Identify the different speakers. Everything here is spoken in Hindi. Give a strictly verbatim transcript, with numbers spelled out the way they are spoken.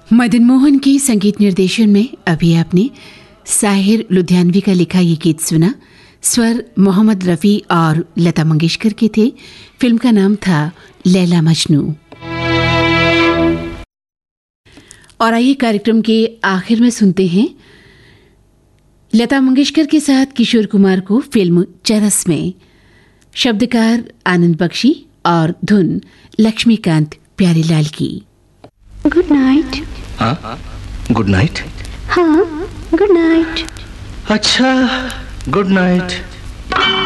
Speaker 1: मदन मोहन के संगीत निर्देशन में अभी आपने साहिर लुधियानवी का लिखा ये गीत सुना। स्वर मोहम्मद रफ़ी और लता मंगेशकर के थे। फिल्म का नाम था लैला मजनू। और आइए कार्यक्रम के आखिर में सुनते हैं लता मंगेशकर के साथ किशोर कुमार को फिल्म चरस में। शब्दकार आनंद बख्शी और धुन लक्ष्मीकांत प्यारीलाल की।
Speaker 2: Good night.
Speaker 3: हाँ, गुड नाइट।
Speaker 2: हाँ, गुड नाइट।
Speaker 3: अच्छा, गुड नाइट।